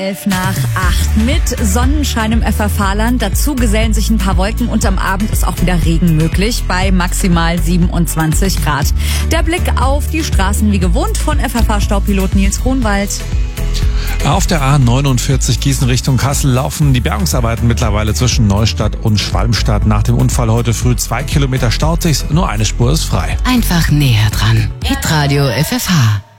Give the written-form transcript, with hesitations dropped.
7:11 mit Sonnenschein im FFH-Land. Dazu gesellen sich ein paar Wolken und am Abend ist auch wieder Regen möglich bei maximal 27 Grad. Der Blick auf die Straßen wie gewohnt von FFH-Staupilot Nils Hohnwald. Auf der A49 Gießen Richtung Kassel laufen die Bergungsarbeiten mittlerweile zwischen Neustadt und Schwalmstadt. Nach dem Unfall heute früh 2 Kilometer staut sich's, nur eine Spur ist frei. Einfach näher dran. Hitradio FFH.